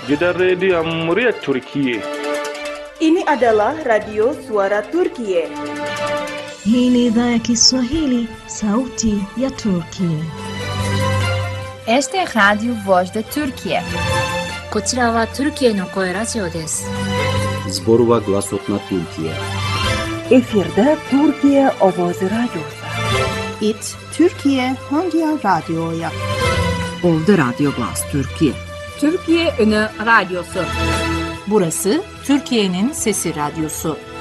Redio Jamhuri ya Turkiye. Ini adalah Radio Suara Turkiye. Hii ni idhaa ya Kiswahili, sauti ya Turkiye. Este es Radio Voz de Turkiye. こちらはトルキエの声ラジオです。 Zborova Glasotna Türkiye. Efirde Türkiye Ovozi Radyosu. It Türkiye Hangi Radyo'ya? Oldu Radyo Glas Türkiye. Türkiye Ünü Radyosu. Burası Türkiye'nin Sesi Radyosu.